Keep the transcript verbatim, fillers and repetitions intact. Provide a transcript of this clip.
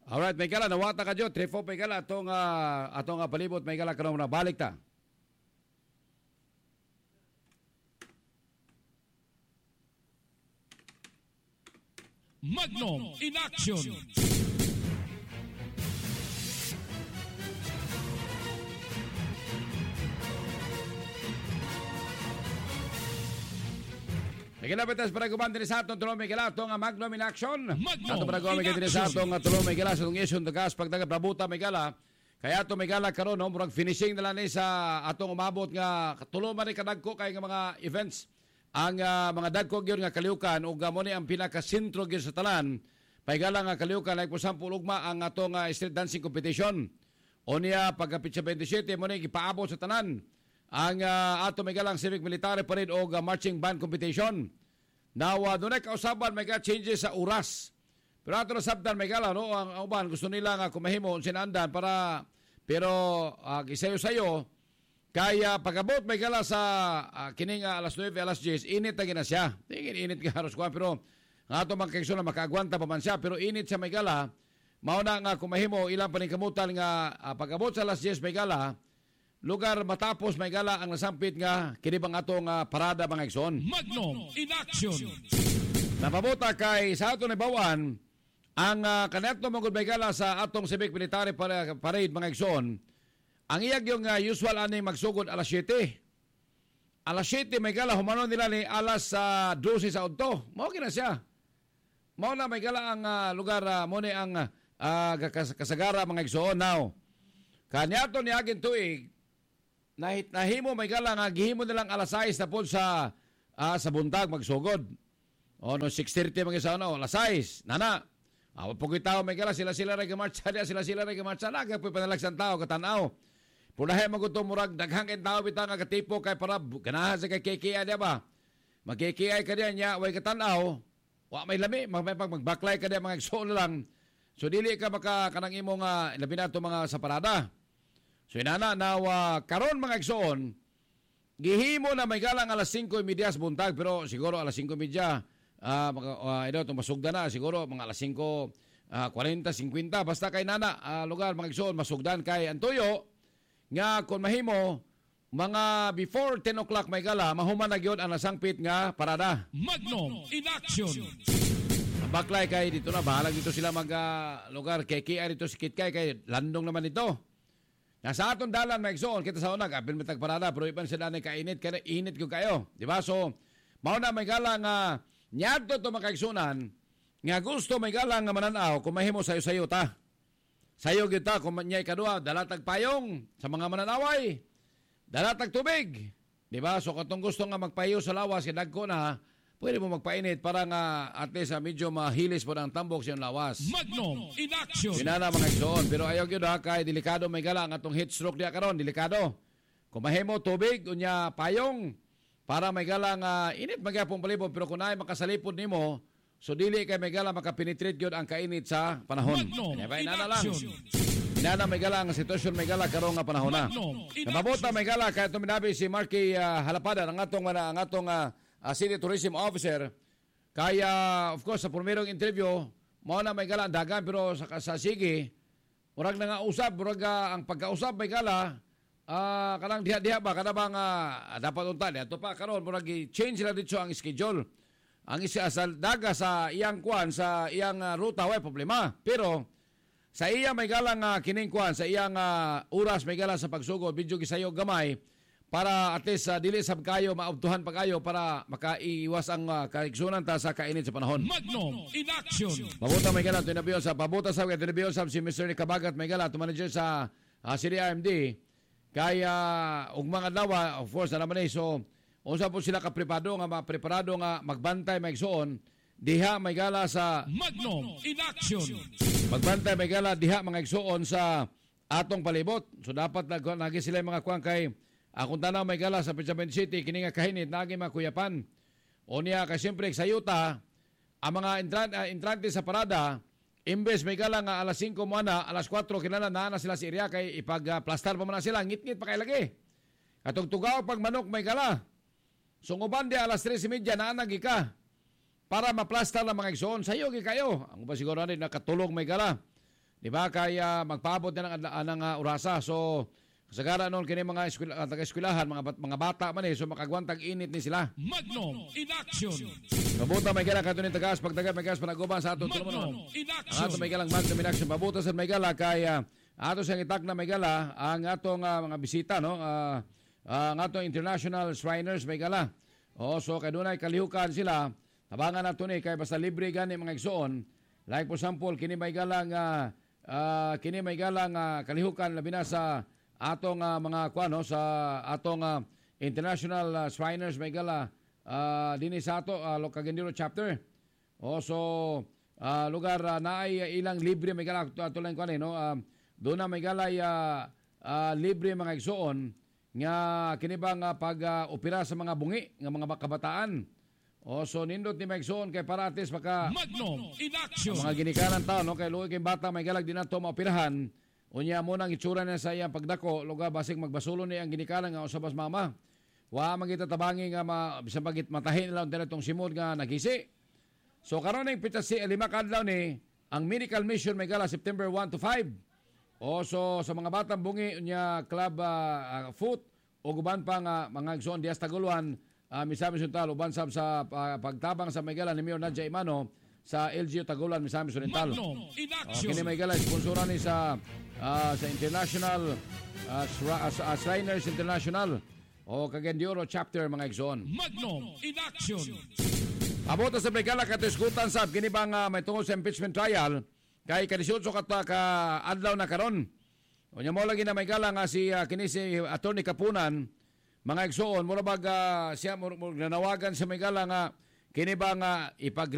Alright, may gala, nawata ka dyo. Trifo, may gala, atong, uh, atong uh, palibot, may gala, kanong na balik ta. Magnum in action. May galapitas para guman din sa atong tulong may gala itong Magnum in action. Magnum Atong para guman may din sa atong tulong may gala sa itong isyon tagas pagdaga prabuta may gala. Kaya ito may gala karon no, murag finishing na lang ni sa atong umabot nga tulong man ni kadagko kay nga mga events. Ang uh, mga dagko gyud nga kaliukan ug mo ni ang pinaka-sentro gyud sa talan. Paigala nga kaliukan like for example ugma ang atong uh, street dancing competition. O niya pagkapitsa twenty-seven mo ni gipaabot sa tanan. Ang uh, ato may galang civic military parade o uh, marching band competition. Now, uh, doon ay kausaban may ka changes sa oras. Pero ato na sabdan may gala, no? Ang uban gusto nila nga kumahimo sinandan para pero uh, gisayo-sayo kaya pagabot may gala sa uh, kining uh, alas nueve, alas diyes, init na gina siya. Tingin init ka haros kuha pero nga ato mga kaigsoon na makaagwanta pa man siya pero init siya may gala. Mauna nga kumahimo ilang paningkamutan nga uh, pagabot sa alas diyes may gala lugar matapos may gala ang nasampit nga kinibang atong uh, parada mga igsoon. Magnum in action. Napabota kay sa ato ni Bawan ang uh, kanetto mong may gala sa atong civic military parade mga igsoon. Ang iyag yung uh, usual aning magsugod alas siyete. Alas siyete may gala humano nila ni alas uh, dose sa udto. Mao kina siya. Mao na may gala ang uh, lugar uh, mo ni ang uh, kasagara mga igsoon now. Kanyato ni agin tuig Nahit nahimo may gala nga gihimo nilang alas sais na po sa uh, sa buntag magsugod. O no six thirty mga sa ano, alas sais. Nana. Awa po ko'y tao may gala sila sila ray gamarcha dia sila sila ray gamarcha na kay panalagsan tao katanaw. Punahe maguto murag daghang kay tao bitaw nga katipo kay para ganahan sa kay K K I dia ba. Mag-K K I ka diya nya way katanaw. Wa may lami mag magbaklay ka diya mga igsoon lang. So dili ka maka kanang imong uh, labi na to mga sa parada. So inana na uh, karon mga igsoon, gihimo na may galang alas singko media sa buntag pero siguro alas singko media uh, uh, ito itong masugda na siguro mga alas singko forty, fifty basta kay nana uh, lugar mga igsoon masugdan kay Antoyo nga kung mahimo mga before ten o'clock may gala mahuman na gyud ang nasangpit nga parada. Magnum in action. Baklay kay dito na bahala dito sila mag uh, lugar kay K R dito si Kitkay kay landong naman ito. Nga sa atong dalan may igsoon kita sa unag apil mitag parada pero iban sila ni kainit kaya init ko kayo, di ba? So mao na may gala nga nyadto to makaigsunan nga gusto may gala nga mananaw kung mahimo sayo sayo ta. Sayo kita kung nyay kadua dalatag payong sa mga mananaway. Dalatag tubig, di ba? So katong gusto nga magpayo sa lawas kinagko na pwede mo magpainit para nga at least uh, medyo mahilis po ng tambok siyang lawas. Magnum in action. Sinana mga igsoon. Pero ayaw yun ha, kay delikado may gala ang atong heat stroke diya karon, delikado. Kung mahimo tubig, unya payong, para may gala nga init magyapong palibot. Pero kung ay makasalipod nimo, so dili kay may gala makapenetrate yun ang kainit sa panahon. Magnum in lang. action. Inana may gala ang sitwasyon may gala karon nga panahon na. Nababota may gala kaya tuminabi si Marky uh, Halapada ang atong, uh, ang atong uh, Uh, City Tourism Officer. Kaya, of course, sa primerong interview, mao na may gala ang dagan, pero sa, sa sige, murag na nga usap, murag uh, ang pagkausap may gala, uh, kanang diha-diha ba, kada bang uh, dapat untan. Ito pa, karon murag i-change sila dito ang schedule. Ang isa sa daga sa iyang kwan, sa iyang uh, ruta, way problema. Pero, sa iya may gala nga uh, kining kwan, sa iyang uh, oras may gala sa pagsugod, medyo gisayo gamay, para at least uh, dili sab kayo maabtuhan pa kayo para makaiwas ang uh, kaigsunan ta sa kainit sa panahon. Magnum in action. Pabuta may gala tinabiyon sa pabuta sa tinabiyon sa si Mister Kabagat may gala to manager sa uh, City R M D kaya ug mga adlaw of course na naman eh, so unsa po sila ka preparado nga mapreparado nga magbantay may igsoon diha may gala sa Magnum in action. Magbantay may gala diha mga igsoon sa atong palibot. So dapat nagi sila mga kuan kay akong tanaw may gala sa Pichaben City, kini nga kahinit, nagi makuyapan. O niya, kasi siyempre, sa yuta, ang mga entran, uh, entrante sa parada, imbes may gala nga alas singko mo na, alas kwatro, kinala na na sila si Iriya, kay ipag-plastar pa man na sila, ngit-ngit pa kay lagi. Katong tugaw pag manok may gala. Sunguban di alas tres media na anagi ka, para maplastar na mga igsoon, sayo gi kayo. Ang ba siguro rin nakatulog may gala. Di ba kaya magpaabot na ng, ng uh, orasa. So kasagara noon kini mga eskwela, uh, taga-eskwelahan, mga, bat, mga bata man eh, so makagwantag init ni sila. Magnum in action. Mabuta may gala kato ni tagas, pagdagat may gas panaguban sa atong tulumanon. Magnum in Ang action. atong may galang Magnum in action. Mabuta sa may gala kaya ato sa itak na may gala ang atong uh, mga bisita, no? Uh, uh, ang atong international Shriners may gala. O, so kay dunay kalihukan sila, tabangan nato ni kay basta libre gani mga igsoon. Like for example, kini may galang uh, uh, kini may galang uh, kalihukan labi na sa atong uh, mga kuano sa atong uh, International uh, Shriners may gala uh, dinhi sa ato uh, Cagayan chapter. O so uh, lugar uh, naay ilang libre may gala ato lang kuan no. Uh, doon na may galay uh, uh, libre mga igsoon nga kini bang uh, pag uh, opera sa mga bungi nga mga kabataan. O so nindot ni mga igsoon kay para atis maka Magnum in action. mga ginikanan tao no kay luoy kay bata may galag din nato maoperahan. Unya mo nang itsura niya sa iyang pagdako, lugar basig magbasulo ni ang ginikanan nga usabas mama. Wa man kita tabangi nga ma, bisan pagit matahin lang din itong simod nga nagisi. So karon ning pita si lima kadlaw ni ang medical mission may gala September one to five. O so sa mga batang bungi unya club uh, uh, foot o guban pa nga mga igsoon dias taguluan uh, Misamis Oriental uban sab sa uh, pagtabang sa may gala ni Mayor Nadja Imano sa L G U Tagulan Misamis Oriental. Magnum in Oh, action. kini may gala sponsoran ni sa uh, sa International uh, Shra- uh, Shriners International o Cagayan de Oro chapter mga igsoon. Magnum in action. Abot sa may gala katisgutan sab kini bang uh, may tungod sa impeachment trial kay kadisotso ka ka adlaw na karon. Unya mo lagi na may gala nga si uh, kini si Attorney Kapunan mga igsoon mura bag uh, siya mo nanawagan sa may gala nga kini bang uh, ipag